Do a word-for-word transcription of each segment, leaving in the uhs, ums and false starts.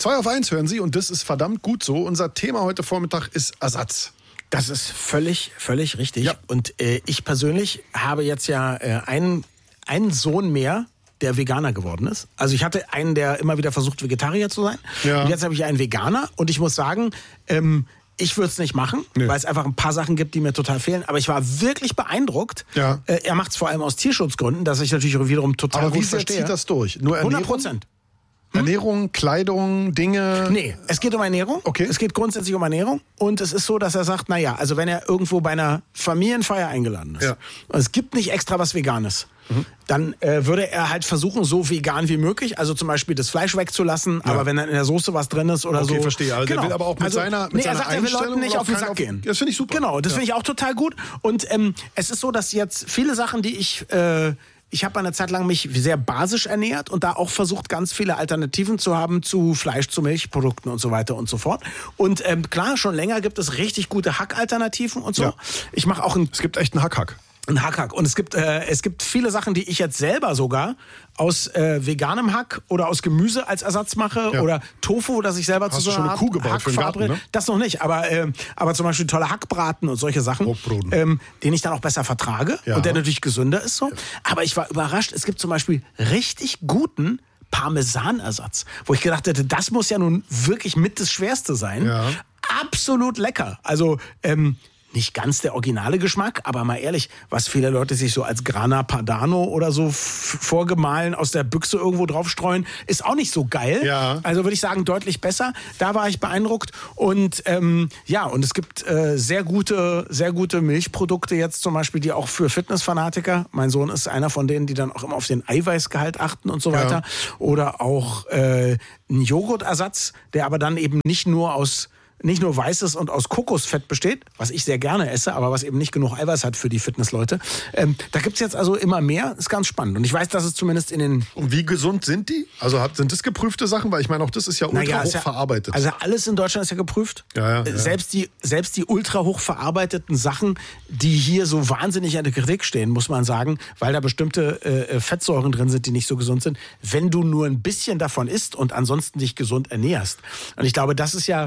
Zwei auf eins hören Sie und das ist verdammt gut so. Unser Thema heute Vormittag ist Ersatz. Das ist völlig, völlig richtig. Ja. Und äh, ich persönlich habe jetzt ja äh, einen, einen Sohn mehr, der Veganer geworden ist. Also ich hatte einen, der immer wieder versucht, Vegetarier zu sein. Ja. Und jetzt habe ich einen Veganer und ich muss sagen, ähm, ich würde es nicht machen, Nee. weil es einfach ein paar Sachen gibt, die mir total fehlen. Aber ich war wirklich beeindruckt. Ja. Äh, er macht es vor allem aus Tierschutzgründen, dass ich natürlich wiederum total Aber wie gut sehr verstehe. zieht das durch? Nur Ernährung? hundert Prozent. Ernährung, Kleidung, Dinge? Nee, es geht um Ernährung. Okay. Es geht grundsätzlich um Ernährung. Und es ist so, dass er sagt, naja, also wenn er irgendwo bei einer Familienfeier eingeladen ist Ja. und es gibt nicht extra was Veganes, mhm. dann äh, würde er halt versuchen, so vegan wie möglich, also zum Beispiel das Fleisch wegzulassen, Ja. aber wenn dann in der Soße was drin ist oder Okay, so. verstehe. Also der will aber auch mit seiner- mit nee, seiner er sagt, er will Einstellung Leuten nicht oder auf den keinen Sack auf- gehen. Das finde ich super. Genau, das Ja. finde ich auch total gut. Und ähm, es ist so, dass jetzt viele Sachen, die ich... Äh, Ich habe eine Zeit lang mich sehr basisch ernährt und da auch versucht, ganz viele Alternativen zu haben zu Fleisch, zu Milchprodukten und so weiter und so fort. Und ähm, klar, schon länger gibt es richtig gute Hackalternativen und so. Ja. Ich mache auch ein Es gibt echt einen Hack-Hack. Ein Hack-Hack. Und es gibt, äh, es gibt viele Sachen, die ich jetzt selber sogar aus äh, veganem Hack oder aus Gemüse als Ersatz mache. Ja. Oder Tofu, das ich selber Hast zu du so schon einer eine Kuh Art gebaut Hack für den Garten, verabrede. ne? Das noch nicht, aber, äh, aber zum Beispiel tolle Hackbraten und solche Sachen, Brotboden. ähm, den ich dann auch besser vertrage Ja. und der natürlich gesünder ist so. Aber ich war überrascht, es gibt zum Beispiel richtig guten Parmesanersatz, wo ich gedacht hätte, das muss ja nun wirklich mit das Schwerste sein. Ja. Absolut lecker. Also, ähm, nicht ganz der originale Geschmack, aber mal ehrlich, was viele Leute sich so als Grana Padano oder so f- vorgemahlen aus der Büchse irgendwo draufstreuen, ist auch nicht so geil. Ja. Also würde ich sagen, deutlich besser. Da war ich beeindruckt. Und ähm, ja, und es gibt äh, sehr gute, sehr gute Milchprodukte jetzt zum Beispiel, die auch für Fitnessfanatiker, mein Sohn ist einer von denen, die dann auch immer auf den Eiweißgehalt achten und so Ja. weiter. Oder auch äh, ein Joghurtersatz, der aber dann eben nicht nur aus nicht nur weißes und aus Kokosfett besteht, was ich sehr gerne esse, aber was eben nicht genug Eiweiß hat für die Fitnessleute. Ähm, da gibt's jetzt also immer mehr, ist ganz spannend. Und ich weiß, dass es zumindest in den... Und wie gesund sind die? Also hat, sind das geprüfte Sachen? Weil ich meine, auch das ist ja ultra Naja, hoch ist ja- verarbeitet. Also alles in Deutschland ist ja geprüft. Ja, ja, Äh, ja. Selbst die, selbst die ultra hoch verarbeiteten Sachen, die hier so wahnsinnig an der Kritik stehen, muss man sagen, weil da bestimmte äh, Fettsäuren drin sind, die nicht so gesund sind. Wenn du nur ein bisschen davon isst und ansonsten dich gesund ernährst. Und ich glaube, das ist ja...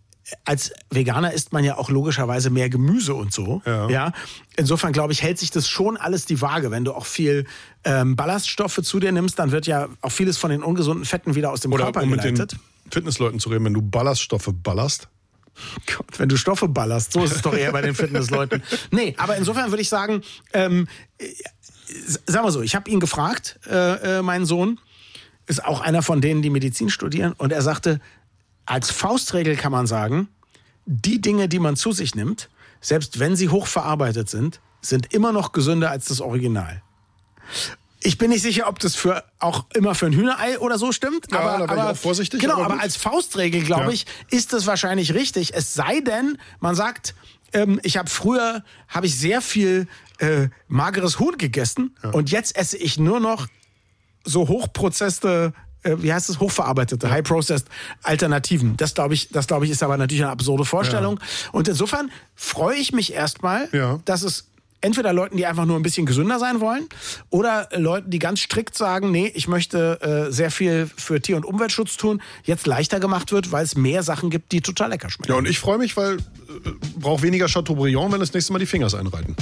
Als Veganer isst man ja auch logischerweise mehr Gemüse und so. Ja. Ja. Insofern, glaube ich, hält sich das schon alles die Waage. Wenn du auch viel ähm, Ballaststoffe zu dir nimmst, dann wird ja auch vieles von den ungesunden Fetten wieder aus dem Oder Körper um mit den geleitet. Fitnessleuten zu reden, wenn du Ballaststoffe ballerst. Gott, wenn du Stoffe ballerst, so ist es doch eher bei den Fitnessleuten. Nee, aber insofern würde ich sagen, ähm, äh, sagen wir so, ich habe ihn gefragt, äh, äh, meinen Sohn, ist auch einer von denen, die Medizin studieren, und er sagte, als Faustregel kann man sagen, die Dinge, die man zu sich nimmt, selbst wenn sie hochverarbeitet sind, sind immer noch gesünder als das Original. Ich bin nicht sicher, ob das für auch immer für ein Hühnerei oder so stimmt. Ja, aber, da wäre ich aber auch vorsichtig, Genau, aber aber gut. als Faustregel, glaube Ja. ich, ist das wahrscheinlich richtig. Es sei denn, man sagt, ähm, ich habe früher habe ich sehr viel äh, mageres Huhn gegessen und jetzt esse ich nur noch so hochprozesste, äh, wie heißt es, hochverarbeitete, high-processed Alternativen. Das glaube ich, das glaube ich, ist aber natürlich eine absurde Vorstellung. Und insofern freue ich mich erstmal, Ja. dass es entweder Leuten, die einfach nur ein bisschen gesünder sein wollen, oder Leuten, die ganz strikt sagen, nee, ich möchte äh, sehr viel für Tier- und Umweltschutz tun, jetzt leichter gemacht wird, weil es mehr Sachen gibt, die total lecker schmecken. Ja, und ich freue mich, weil äh, brauche weniger Chateaubriand, wenn das nächste Mal die Fingers einreiten.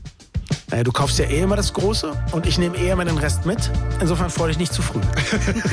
Naja, du kaufst ja eh immer das Große und ich nehme eher immer den Rest mit. Insofern freue dich nicht zu früh.